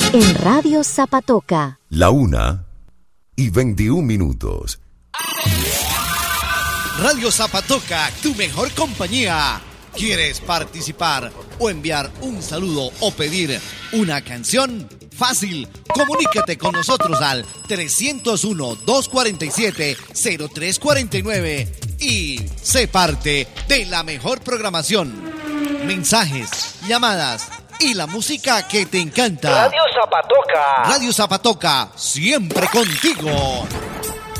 En Radio Zapatoca. La 1:21. Radio Zapatoca, tu mejor compañía. ¿Quieres participar o enviar un saludo o pedir una canción? Fácil, comunícate con nosotros al 301-247-0349 y sé parte de la mejor programación. Mensajes, llamadas y la música que te encanta. Radio Zapatoca. Radio Zapatoca, siempre contigo.